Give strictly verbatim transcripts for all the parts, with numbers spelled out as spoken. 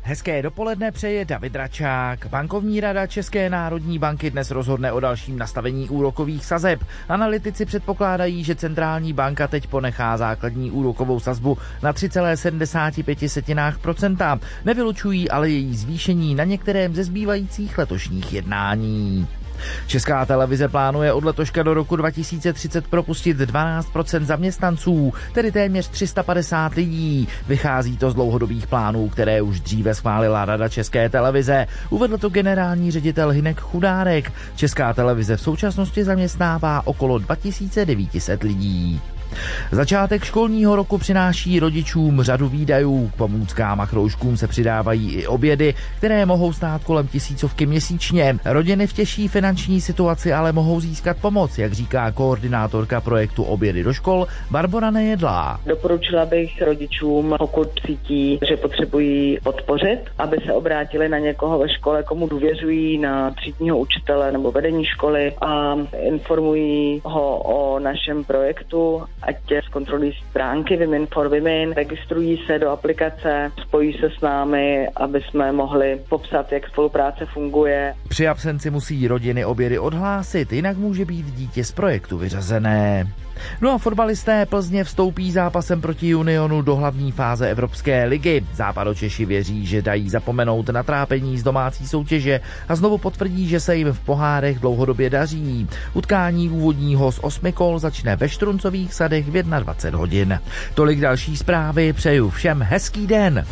Hezké dopoledne přeje David Račák. Bankovní rada České národní banky dnes rozhodne o dalším nastavení úrokových sazeb. Analytici předpokládají, že centrální banka teď ponechá základní úrokovou sazbu na tři celé sedmdesát pět procenta. Nevylučují ale její zvýšení na některém ze zbývajících letošních jednání. Česká televize plánuje od letoška do roku dva tisíce třicet propustit dvanáct procent zaměstnanců, tedy téměř tři sta padesát lidí. Vychází to z dlouhodobých plánů, které už dříve schválila Rada České televize. Uvedl to generální ředitel Hynek Chudárek. Česká televize v současnosti zaměstnává okolo dva tisíce devět set lidí. Začátek školního roku přináší rodičům řadu výdajů. K pomůckám a chroužkům se přidávají i obědy, které mohou stát kolem tisícovky měsíčně. Rodiny v těžší finanční situaci ale mohou získat pomoc, jak říká koordinátorka projektu Obědy do škol Barbora Nejedlá. Doporučila bych rodičům, pokud cítí, že potřebují podpořit, aby se obrátili na někoho ve škole, komu důvěřují, na třídního učitele nebo vedení školy a informují ho o našem projektu. Ať zkontrolují stránky Women for Women, registrují se do aplikace, spojí se s námi, aby jsme mohli popsat, jak spolupráce funguje. Při absenci musí rodiny obědy odhlásit, jinak může být dítě z projektu vyřazené. No a fotbalisté Plzně vstoupí zápasem proti Unionu do hlavní fáze Evropské ligy. Západočeši věří, že dají zapomenout na trápení z domácí soutěže a znovu potvrdí, že se jim v pohárech dlouhodobě daří. Utkání úvodního z osmi kol začne ve Štruncových sadech v dvacet jedna hodin. Tolik další zprávy, přeju všem hezký den.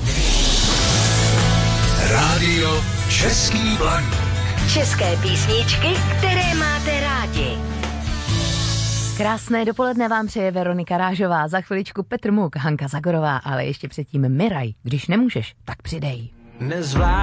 Rádio Český Blaník. České písničky, které máte rádi. Krásné dopoledne vám přeje Veronika Rážová, za chviličku Petr Muk, Hanka Zagorová, ale ještě předtím Miraj, když nemůžeš, tak přidej. Nezvládám